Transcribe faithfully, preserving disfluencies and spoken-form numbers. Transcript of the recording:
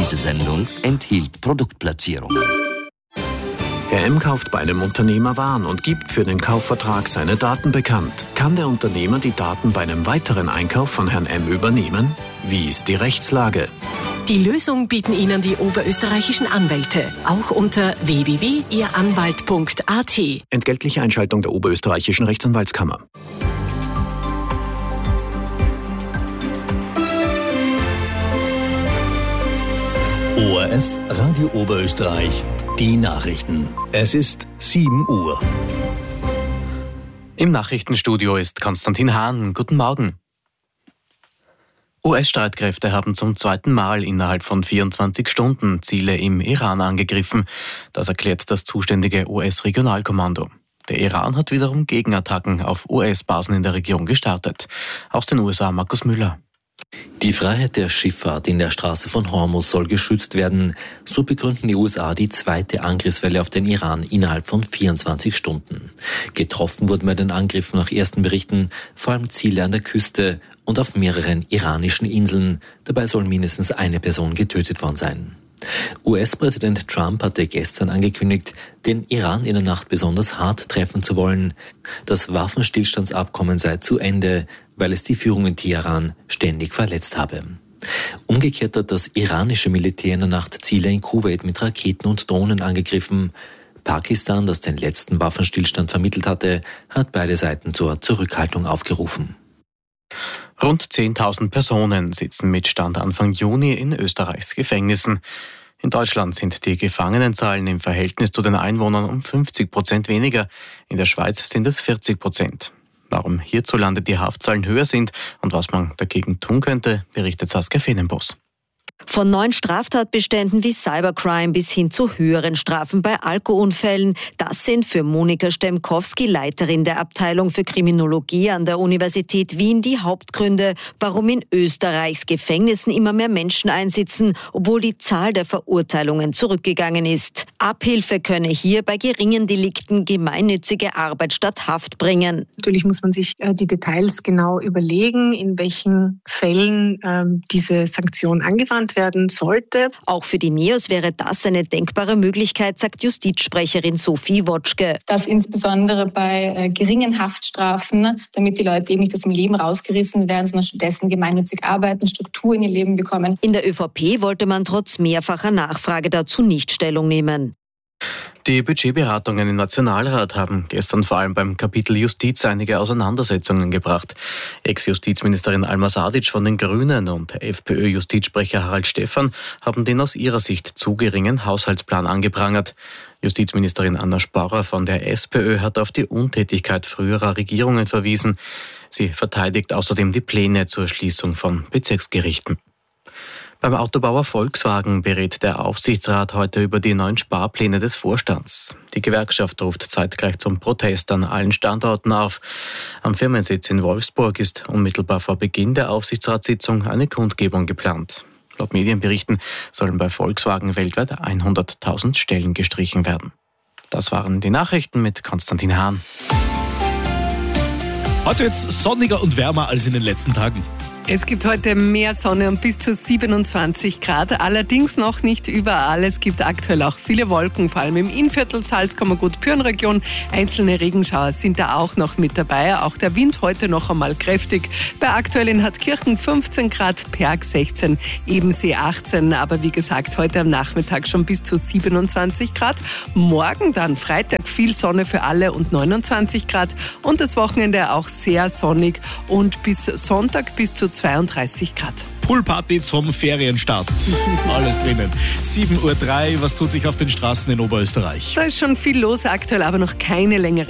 Diese Sendung enthielt Produktplatzierungen. Herr M. kauft bei einem Unternehmer Waren und gibt für den Kaufvertrag seine Daten bekannt. Kann der Unternehmer die Daten bei einem weiteren Einkauf von Herrn M. übernehmen? Wie ist die Rechtslage? Die Lösung bieten Ihnen die oberösterreichischen Anwälte, auch unter w w w punkt ihr anwalt punkt a t. Entgeltliche Einschaltung der oberösterreichischen Rechtsanwaltskammer. O R F Radio Oberösterreich, die Nachrichten. Es ist sieben Uhr. Im Nachrichtenstudio ist Konstantin Hahn. Guten Morgen. U S-Streitkräfte haben zum zweiten Mal innerhalb von vierundzwanzig Stunden Ziele im Iran angegriffen. Das erklärt das zuständige U S-Regionalkommando. Der Iran hat wiederum Gegenattacken auf U S-Basen in der Region gestartet. Aus den U S A Markus Müller. Die Freiheit der Schifffahrt in der Straße von Hormuz soll geschützt werden. So begründen die U S A die zweite Angriffswelle auf den Iran innerhalb von vierundzwanzig Stunden. Getroffen wurden bei den Angriffen nach ersten Berichten vor allem Ziele an der Küste und auf mehreren iranischen Inseln. Dabei soll mindestens eine Person getötet worden sein. U S-Präsident Trump hatte gestern angekündigt, den Iran in der Nacht besonders hart treffen zu wollen. Das Waffenstillstandsabkommen sei zu Ende, weil es die Führung in Teheran ständig verletzt habe. Umgekehrt hat das iranische Militär in der Nacht Ziele in Kuwait mit Raketen und Drohnen angegriffen. Pakistan, das den letzten Waffenstillstand vermittelt hatte, hat beide Seiten zur Zurückhaltung aufgerufen. Rund zehntausend Personen sitzen mit Stand Anfang Juni in Österreichs Gefängnissen. In Deutschland sind die Gefangenenzahlen im Verhältnis zu den Einwohnern um fünfzig Prozent weniger. In der Schweiz sind es vierzig Prozent. Warum hierzulande die Haftzahlen höher sind und was man dagegen tun könnte, berichtet Saskia Fenenbos. Von neuen Straftatbeständen wie Cybercrime bis hin zu höheren Strafen bei Alkoholunfällen. Das sind für Monika Stemkowski, Leiterin der Abteilung für Kriminologie an der Universität Wien, die Hauptgründe, warum in Österreichs Gefängnissen immer mehr Menschen einsitzen, obwohl die Zahl der Verurteilungen zurückgegangen ist. Abhilfe könne hier bei geringen Delikten gemeinnützige Arbeit statt Haft bringen. Natürlich muss man sich äh, die Details genau überlegen, in welchen Fällen ähm, diese Sanktion angewandt werden sollte. Auch für die Neos wäre das eine denkbare Möglichkeit, sagt Justizsprecherin Sophie Wotschke. Dass insbesondere bei äh, geringen Haftstrafen, damit die Leute eben nicht aus dem Leben rausgerissen werden, sondern stattdessen gemeinnützig arbeiten, Struktur in ihr Leben bekommen. In der ÖVP wollte man trotz mehrfacher Nachfrage dazu nicht Stellung nehmen. Die Budgetberatungen im Nationalrat haben gestern vor allem beim Kapitel Justiz einige Auseinandersetzungen gebracht. Ex-Justizministerin Alma Sadic von den Grünen und FPÖ-Justizsprecher Harald Stephan haben den aus ihrer Sicht zu geringen Haushaltsplan angeprangert. Justizministerin Anna Sporrer von der SPÖ hat auf die Untätigkeit früherer Regierungen verwiesen. Sie verteidigt außerdem die Pläne zur Schließung von Bezirksgerichten. Beim Autobauer Volkswagen berät der Aufsichtsrat heute über die neuen Sparpläne des Vorstands. Die Gewerkschaft ruft zeitgleich zum Protest an allen Standorten auf. Am Firmensitz in Wolfsburg ist unmittelbar vor Beginn der Aufsichtsratssitzung eine Kundgebung geplant. Laut Medienberichten sollen bei Volkswagen weltweit hunderttausend Stellen gestrichen werden. Das waren die Nachrichten mit Konstantin Hahn. Heute jetzt sonniger und wärmer als in den letzten Tagen. Es gibt heute mehr Sonne und bis zu siebenundzwanzig Grad, allerdings noch nicht überall. Es gibt aktuell auch viele Wolken, vor allem im Innviertel, Salzkammergut-Pyrenregion. Einzelne Regenschauer sind da auch noch mit dabei. Auch der Wind heute noch einmal kräftig. Bei aktuell in Hartkirchen fünfzehn Grad, Perg sechzehn, Ebensee achtzehn. Aber wie gesagt, heute am Nachmittag schon bis zu siebenundzwanzig Grad. Morgen dann Freitag viel Sonne für alle und neunundzwanzig Grad. Und das Wochenende auch sehr sonnig und bis Sonntag bis zu zweiunddreißig Grad. Poolparty zum Ferienstart. Alles drinnen. sieben Uhr drei, was tut sich auf den Straßen in Oberösterreich? Da ist schon viel los aktuell, aber noch keine längere